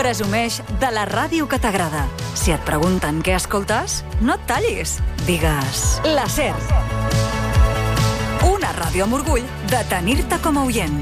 Presumeix de la ràdio que t'agrada. Si et pregunten què escoltes, no et tallis. Digues la SER. Una ràdio amb orgull de tenir-te com a oient.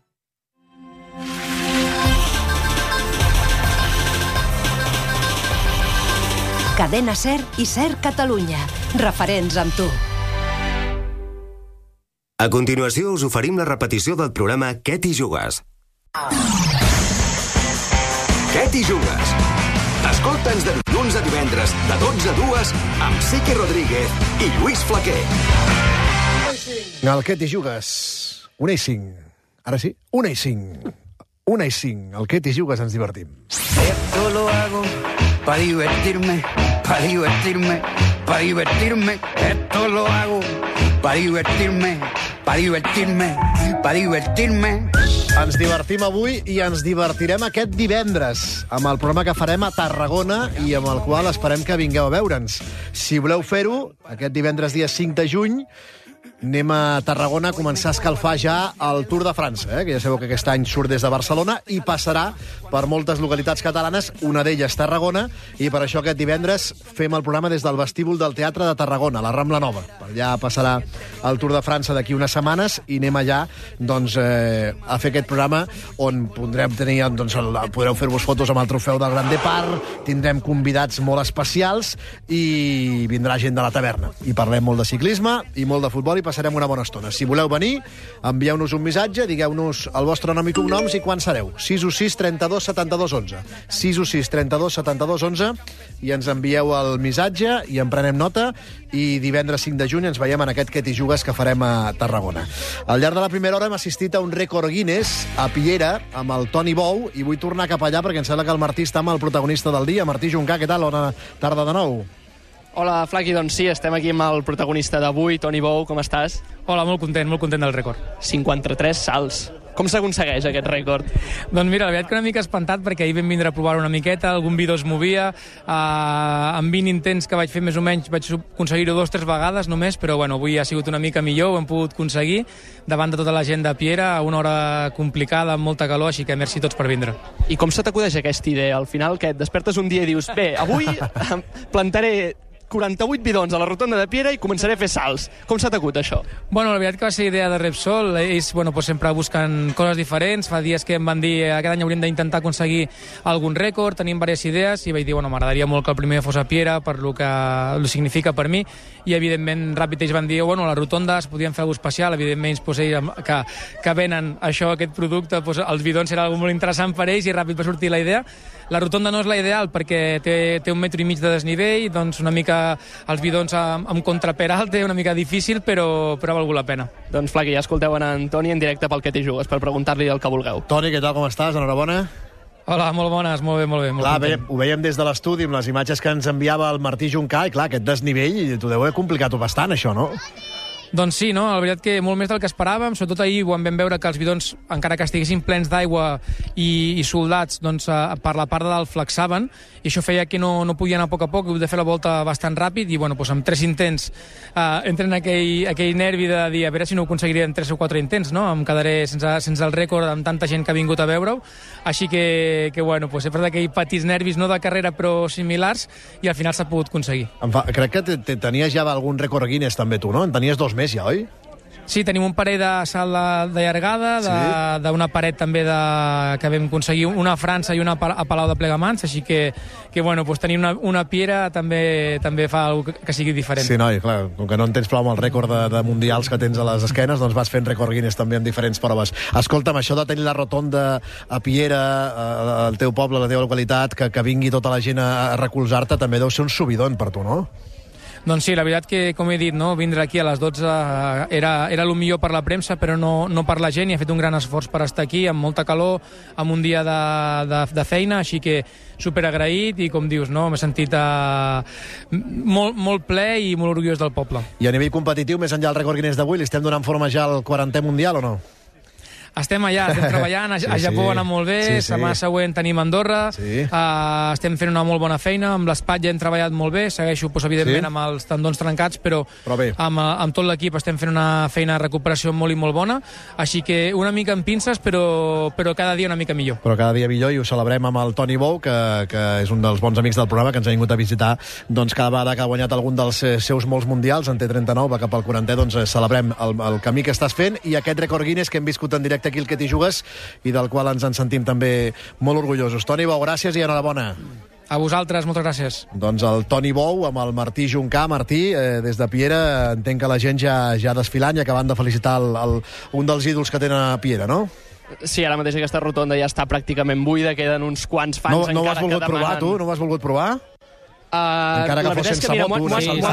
Cadena SER i SER Catalunya. Referents amb tu. A continuació us oferim la repetició del programa Què t'hi jugues? Què t'hi jugues? Escolta'ns de dilluns a divendres, de 12 a 2, amb Sique Rodríguez i Lluís Flaquer. El Què t'hi jugues? 1:05. Ara sí, 1:05. 1:05. El Què t'hi jugues ens divertim. Esto lo hago para divertirme, para divertirme, para divertirme. Esto lo hago para divertirme, para divertirme, para divertirme. Ens divertim avui i ens divertirem aquest divendres amb el programa que farem a Tarragona i amb el qual esperem que vingueu a veure'ns. Si voleu fer-ho, aquest divendres dia 5 de juny, anem a Tarragona a començar a escalfar ja el Tour de França, que ja sabeu que aquest any surt des de Barcelona i passarà per moltes localitats catalanes, una d'elles Tarragona, i per això aquest divendres fem el programa des del vestíbul del Teatre de Tarragona, la Rambla Nova. Per allà passarà el Tour de França d'aquí unes setmanes i anem allà doncs, a fer aquest programa on podrem tenir, doncs, podreu fer-vos fotos amb el trofeu del Grand Depart, tindrem convidats molt especials i vindrà gent de la taverna. I parlem molt de ciclisme i molt de futbol i passarem una bona estona. Si voleu venir, envieu-nos un missatge, digueu-nos el vostre nom i cognoms i quan sereu. 616 32 72 11. 616 32 72 11 i ens envieu el missatge i en prenem nota i divendres 5 de juny ens veiem en aquest Què t'hi jugues que farem a Tarragona. Al llarg de la primera hora hem assistit a un rècord Guinness a Piera amb el Toni Bou i vull tornar cap allà perquè em sembla que el Martí està amb el protagonista del dia. Martí Juncà, què tal? Bona tarda de nou. Hola, Flaqui, doncs sí, estem aquí amb el protagonista d'avui, Toni Bou, com estàs? Hola, molt content del rècord. 53 salts. Com s'aconsegueix aquest rècord? Doncs mira, la veritat que una mica espantat perquè ahir vam vindre a provar una miqueta, algun bidó es movia, amb 20 intents que vaig fer més o menys vaig aconseguir-ho 2 o 3 vegades només, però bueno, avui ha sigut una mica millor, ho hem pogut aconseguir davant de tota la gent de Piera, a una hora complicada, amb molta calor, així que merci a tots per vindre. I com se t'acudeix aquesta idea? Al final, que et despertes un dia i dius, bé, avui plantaré 48 bidons a la rotonda de Piera i començaré a fer salts. Com se t'acut, això? Bueno, la veritat que va ser idea de Repsol. Ells, bueno, pues sempre busquen coses diferents. Fa dies que em van dir aquest any hauríem d'intentar aconseguir algun rècord, tenim diverses idees, i vaig dir, bueno, m'agradaria molt que el primer fos a Piera, per lo que lo significa per mi, i evidentment ràpid ells van dir, bueno, les rotondes podien fer alguna especial, evidentment pues, ells que venen això, aquest producte, pues, els bidons era algo molt interessant per ells i ràpid va sortir la idea. La rotonda no és la ideal perquè té 1,5 metres de desnivell, doncs una mica els bidons amb contraperal té una mica difícil, però ha valgut la pena. Doncs, Flaqui, ja escolteu en Toni en directe pel Què t'hi jugues, per preguntar-li el que vulgueu. Toni, què tal, com estàs? Enhorabona. Hola, molt bones, molt bé, molt bé. Clar, bé, ho veiem des de l'estudi amb les imatges que ens enviava el Martí Juncà, i clar, aquest desnivell, t'ho deu haver complicat bastant, això, no? Doncs sí, no? La veritat que molt més del que esperàvem, sobretot ahir quan vam veure que els bidons, encara que estiguessin plens d'aigua i soldats, doncs per la part de dalt flexaven, i això feia que no podia anar a poc, hem de fer la volta bastant ràpid, i bueno, doncs amb 3 intents entren aquell nervi de dir a veure si no ho aconseguiré en 3 o 4 intents, no? Em quedaré sense el rècord amb tanta gent que ha vingut a veure-ho, així que bueno, doncs he fet aquells petits nervis, no de carrera però similars, i al final s'ha pogut aconseguir. Crec que tenies ja algun rècord Guinness també tu, no? En tenies 2 més ja, oi? Sí, tenim un parell de salt de llargada, d'una paret també que vam aconseguir, una a França i una a Palau de Plegamans, així que bueno, doncs tenir una Piera també fa alguna que sigui diferent. Sí, noi, clar, com que no en tens prou amb el rècord de mundials que tens a les esquenes, doncs vas fent rècord Guinness també en diferents proves. Escolta'm, això de tenir la rotonda a Piera, al teu poble, a la teva localitat, que vingui tota la gent a recolzar-te, també deu ser un subidon per tu, no? Doncs sí, la veritat que, com he dit, no, vindre aquí a les 12 era el millor per la premsa, però no per la gent, i ha fet un gran esforç per estar aquí, amb molta calor, amb un dia de feina, així que superagraït, i com dius, no, m'he sentit molt ple i molt orgullós del poble. I a nivell competitiu, més enllà del rècord Guinness d'avui, li estem donant forma ja al 40è mundial o no? Estem allà, estem treballant, a Japó va anar molt bé, setmana següent tenim Andorra, estem fent una molt bona feina, amb l'espatlla hem treballat molt bé, segueixo, evidentment, amb els tendons trencats, però amb tot l'equip estem fent una feina de recuperació molt i molt bona, així que una mica amb pinces, però cada dia una mica millor. Però cada dia millor, i ho celebrem amb el Toni Bou, que és un dels bons amics del programa, que ens ha vingut a visitar cada vegada que ha guanyat algun dels seus molts mundials, en té 39, va cap al 40è, doncs celebrem el camí que estàs fent i aquest rècord Guinness que hem viscut en directe aquí al Que t'hi jugues i del qual ens en sentim també molt orgullosos. Toni Bou, gràcies i enhorabona. A vosaltres, moltes gràcies. Doncs el Toni Bou amb el Martí Juncà. Martí, des de Piera entenc que la gent ja desfilant i acabant de felicitar un dels ídols que tenen a Piera, no? Sí, ara mateix aquesta rotonda ja està pràcticament buida, queden uns quants fans no encara que demanen... No ho has volgut provar, tu? No ho has volgut provar? Encara que fos sense moto,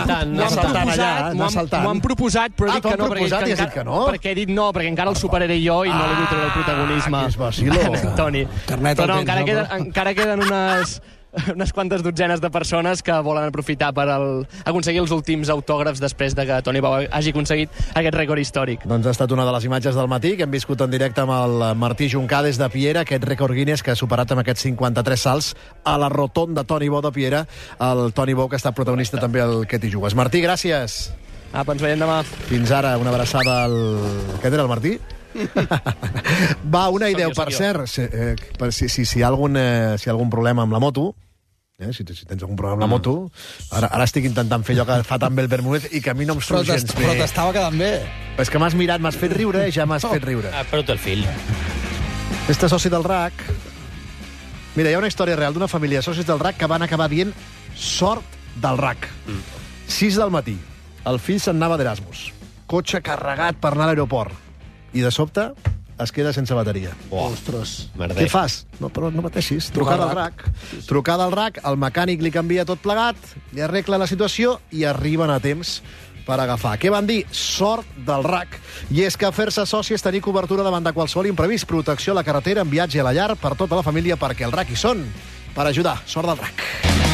m'ho han proposat, però he dit que no, perquè he dit no, perquè encara el superaré jo i no li vull treure el protagonisme. Toni. Però no, encara queden unes quantes dotzenes de persones que volen aprofitar per aconseguir els últims autògrafs després de que Toni Bou hagi aconseguit aquest rècord històric. Doncs ha estat una de les imatges del matí que hem viscut en directe amb el Martí Juncà des de Piera, aquest rècord Guinness que ha superat amb aquests 53 salts a la rotonda Toni Bou de Piera, el Toni Bou que està protagonista també al Que t'hi jugues. Martí, gràcies. Ens veiem demà. Fins ara, una abraçada al... Què era el Martí? Va, una idea, per cert, si hi ha algun problema amb la moto, si tens algun problema amb la moto, ara estic intentant fer allò que fa tan bé el Bermúdez i que a mi no em surt gens bé. Però t'estava quedant bé. És que m'has mirat, m'has fet riure, ja m'has fet riure. Però té el fill. Este soci del RAC... Mira, hi ha una història real d'una família de socis del RAC que van acabar dient sort del RAC. 6 del matí. El fill se'n anava d'Erasmus. Cotxe carregat per anar a l'aeroport. I de sobte es queda sense bateria. Ostres. Què fas? No, però no pateixis. Trucada al RAC. Trucada al RAC, el mecànic li canvia tot plegat, li arregla la situació i arriben a temps per agafar. Què van dir? Sort del RAC. I és que fer-se soci és tenir cobertura davant de qualsevol imprevist, protecció a la carretera, en viatge a la llar, per tota la família, perquè el RAC hi són per ajudar. Sort del RAC.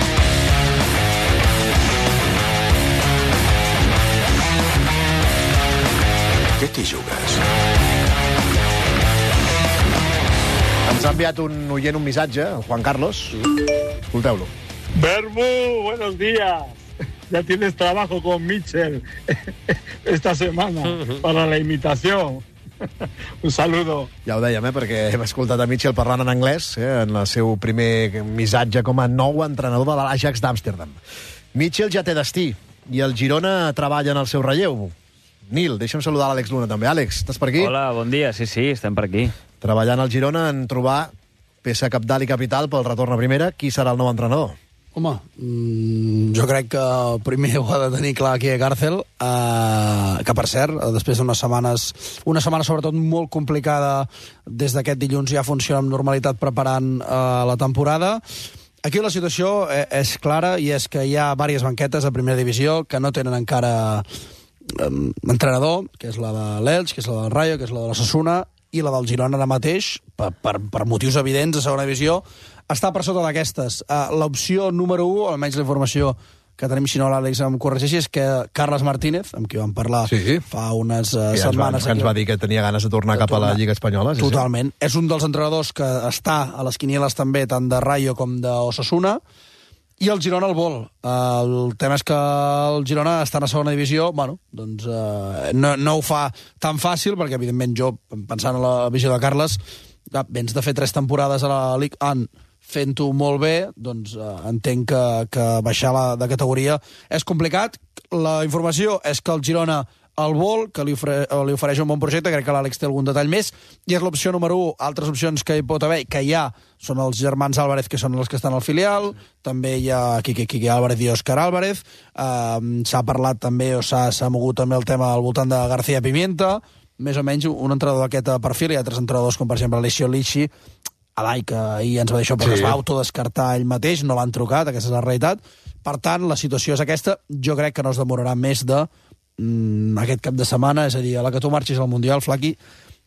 Què t'hi jugues? Ens ha enviat un oient un missatge, el Juan Carlos. Escolteu-lo. Bermu, buenos días. Ya tienes trabajo con Mitchell esta semana para la imitación. Un saludo. Ja ho dèiem, perquè hem escoltat a Mitchell parlant en anglès, en el seu primer missatge com a nou entrenador de l'Ajax d'Amsterdam. Mitchell ja té destí, i el Girona treballa en el seu relleu. Nil, deixa'm saludar l'Àlex Luna també. Àlex, estàs per aquí? Hola, bon dia. Sí, estem per aquí. Treballant al Girona en trobar peça cabdal i capital pel retorn a primera. Qui serà el nou entrenador? Home, jo crec que primer ho ha de tenir clar aquí a Càrcel, que per cert, després una setmana sobretot molt complicada, des d'aquest dilluns ja funciona amb normalitat preparant la temporada. Aquí la situació és clara i és que hi ha diverses banquetes a primera divisió que no tenen encara entrenador, que és la de l'Elx, que és la del Rayo, que és la de l'Osasuna, i la del Girona ara mateix, per motius evidents de segona divisió, està per sota d'aquestes. L'opció número 1, almenys la informació que tenim, si no l'Àlex em corregeixi, és que Carles Martínez, amb qui vam parlar fa unes setmanes... Que ens va dir que tenia ganes de tornar cap a la Lliga Espanyola. Totalment. És un dels entrenadors que està a les quinieles també, tant de Rayo com d'Osasuna, i el Girona el vol. El tema és que el Girona està a segona divisió, doncs no ho fa tan fàcil, perquè evidentment jo, pensant en la visió de Carles, vens de fer 3 temporades a la Ligue 1 fent-ho molt bé, doncs entenc que baixar de categoria és complicat. La informació és que el Girona el vol, que li ofereix un bon projecte, crec que l'Àlex té algun detall més, i és l'opció número 1. Altres opcions que hi pot haver, que hi ha, són els germans Álvarez, que són els que estan al filial, també hi ha Quique Álvarez i Òscar Álvarez, s'ha parlat també, o s'ha mogut també el tema al voltant de García Pimienta, més o menys un entrenador d'aquest perfil, hi ha altres entrenadors com per exemple Alessio Licci, Alai, que ahir ens va dir això, però es va autodescartar ell mateix, no l'han trucat, aquesta és la realitat. Per tant, la situació és aquesta, jo crec que no es demorarà més de aquest cap de setmana, és a dir, a la que tu marxis al Mundial, Flaqui,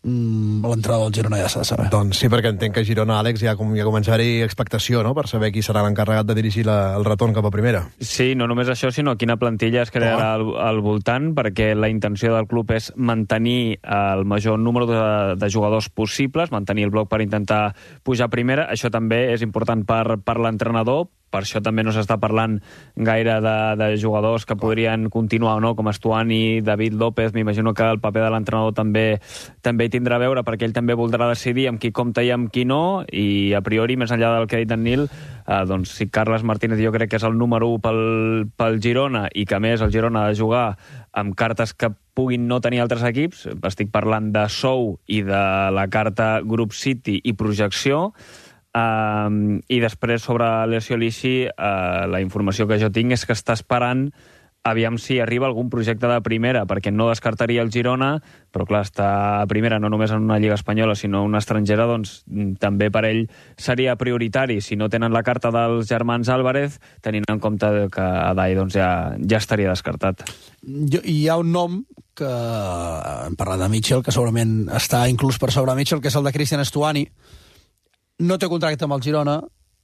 l'entrenador del Girona ja s'ha de saber. Doncs sí, perquè entenc que Girona, Àlex, ja comença a haver-hi expectació, no?, per saber qui serà l'encarregat de dirigir el retorn cap a primera. Sí, no només això, sinó quina plantilla es crearà al voltant, perquè la intenció del club és mantenir el major número de jugadors possibles, mantenir el bloc per intentar pujar a primera. Això també és important per l'entrenador. Per això també no s'està parlant gaire de jugadors que podrien continuar o no, com Estuani, David López. M'imagino que el paper de l'entrenador també hi tindrà a veure, perquè ell també voldrà decidir amb qui compta i amb qui no, i a priori, més enllà del que ha dit en Nil, doncs si Carles Martínez jo crec que és el número 1 pel Girona, i que a més el Girona ha de jugar amb cartes que puguin no tenir altres equips, estic parlant de sou i de la carta Group City i projecció. I després sobre Alessio Lisi, la informació que jo tinc és que està esperant aviam si arriba algun projecte de primera, perquè no descartaria el Girona, però clar, està a primera no només en una lliga espanyola sinó una estrangera, doncs també per ell seria prioritari. Si no tenen la carta dels germans Álvarez, tenint en compte que Adai doncs, ja estaria descartat. Hi ha un nom que hem parlat de Mitchell, que segurament està inclús per sobre Mitchell, que és el de Cristian Estuani. No té contracte amb el Girona,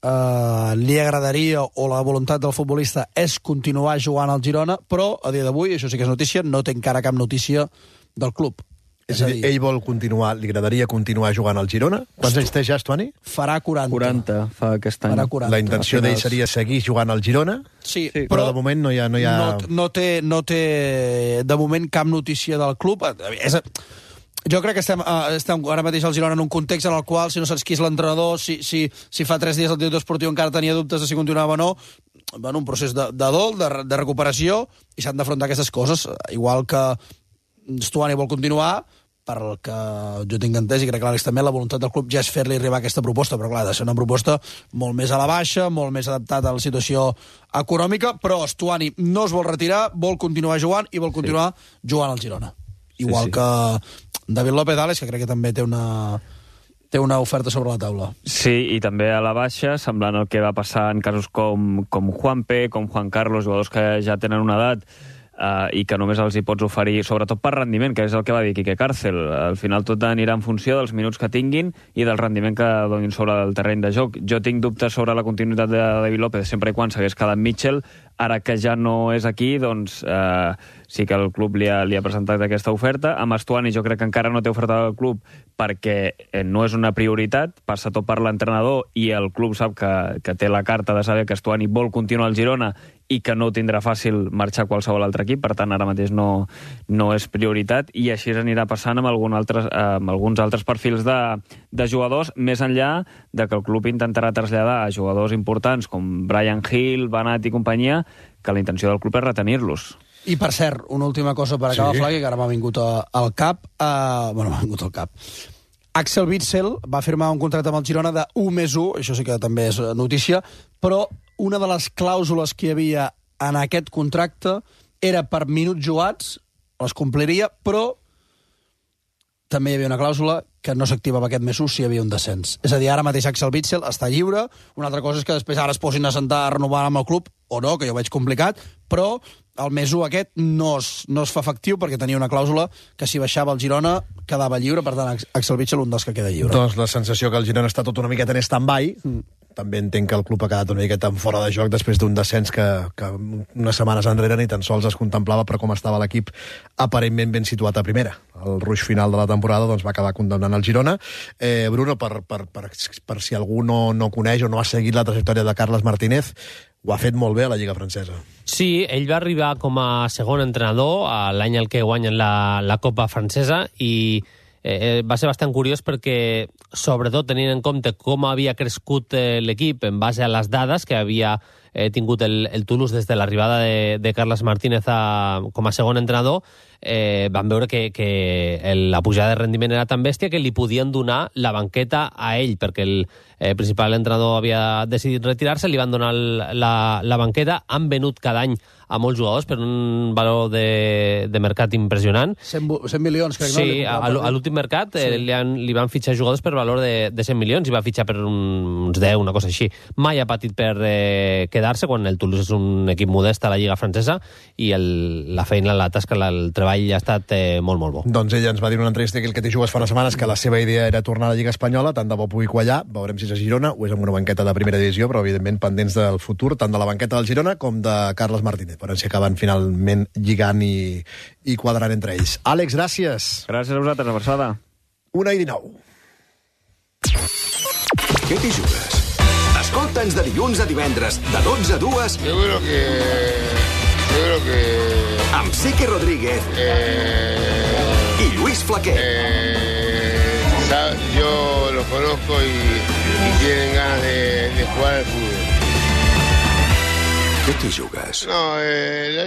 li agradaria, o la voluntat del futbolista és continuar jugant al Girona, però a dia d'avui, això sí que és notícia, no té encara cap notícia del club. És a dir, ell vol continuar, li agradaria continuar jugant al Girona? Quants anys té ja, Estuani? Farà 40. 40, fa aquest any. Farà 40. La intenció d'ell seria seguir jugant al Girona? Sí, però de moment no hi ha... No té de moment cap notícia del club. Jo crec que estem ara mateix al Girona en un context en el qual, si no saps qui és l'entrenador, si fa 3 dies el director esportiu encara tenia dubtes de si continuava o no, un procés de dol, de recuperació, i s'han d'afrontar aquestes coses. Igual que Estuani vol continuar, per el que jo tinc entès, i crec que l'Àlex també, la voluntat del club ja és fer-li arribar aquesta proposta, però clar, ha de ser una proposta molt més a la baixa, molt més adaptada a la situació econòmica, però Estuani no es vol retirar, vol continuar jugant i vol continuar jugant al Girona. Igual que David López, Àlex, que crec que també té una oferta sobre la taula. Sí, i també a la baixa, semblant el que va passar en casos com Juanpe, com Juan Carlos, jugadors que ja tenen una edat i que només els hi pots oferir, sobretot per rendiment, que és el que va dir Quique Cárcel. Al final tot anirà en funció dels minuts que tinguin i del rendiment que donin sobre el terreny de joc. Jo tinc dubtes sobre la continuïtat de David López, sempre i quan s'hagués quedat Mitchell. Ara que ja no és aquí, doncs sí que el club li ha presentat aquesta oferta. Amb Estuani jo crec que encara no té oferta del club perquè no és una prioritat, passa tot per l'entrenador i el club sap que té la carta de saber que Estuani vol continuar al Girona i que no tindrà fàcil marxar a qualsevol altre equip, per tant ara mateix no és prioritat, i així anirà passant amb alguns altres perfils de jugadors, més enllà de que el club intentarà traslladar a jugadors importants com Brian Hill, Banat i companyia, que la intenció del club és retenir-los. I, per cert, una última cosa per acabar, Flaqui, que ara m'ha vingut al cap. M'ha vingut al cap. Axel Witsel va firmar un contracte amb el Girona de 1+1, això sí que també és notícia, però una de les clàusules que hi havia en aquest contracte era per minuts jugats, les compliria, però també hi havia una clàusula que no s'activava aquest +1 si hi havia un descens. És a dir, ara mateix Axel Witsel està lliure, una altra cosa és que després ara es posin a sentar a renovar amb el club, o no, que jo ho veig complicat, però el +1 aquest no es fa efectiu perquè tenia una clàusula que si baixava el Girona quedava lliure, per tant Axel Witsel un dels que queda lliure. Doncs la sensació que el Girona està tot una miqueta en stand-by, també entenc que el club ha quedat una miqueta fora de joc després d'un descens que unes setmanes enrere ni tan sols es contemplava per com estava l'equip aparentment ben situat a primera. El ruix final de la temporada doncs, va acabar condemnant el Girona. Bruno, per si algú no coneix o no ha seguit la trajectòria de Carles Martínez, ho ha fet molt bé a la Lliga Francesa. Sí, ell va arribar com a segon entrenador l'any al que guanyen la Copa Francesa i va ser bastant curiós perquè, sobretot tenint en compte com havia crescut l'equip en base a les dades que havia tingut el Toulouse des de l'arribada de Carles Martínez com a segon entrenador, van veure que la pujada de rendiment era tan bèstia que li podien donar la banqueta a ell, perquè el principal entrenador havia decidit retirar-se, li van donar la banqueta, han venut cada any a molts jugadors per un valor de mercat impressionant. 100 milions, crec, no? Sí, a l'últim mercat li van fitxar jugadors per valor de 100 milions i va fitxar per uns 10, una cosa així. Mai ha patit per quedar-se, quan el Toulouse és un equip modest a la Lliga francesa, i la feina, la tasca, el treball ha estat molt, molt bo. Doncs ella ens va dir en una entrevista que t'hi jugues fa unes setmanes que la seva idea era tornar a la Lliga Espanyola, tant de bo pugui quallar, veurem si és a Girona o és en una banqueta de primera divisió, però evidentment pendents del futur, tant de la banqueta del Girona com de Carles Martínez, per si acaben finalment lligant i quadrant entre ells. Àlex, gràcies. Gràcies a vosaltres, abraçada. 1:19. Què t'hi jugues? Escolta'ns de dilluns a divendres, de 12 a 2... Seguro que... Amb Sique Rodríguez y Luis Flaquer. Yo los conozco y tienen ganas de jugar al fútbol. ¿Qué te jugas? No,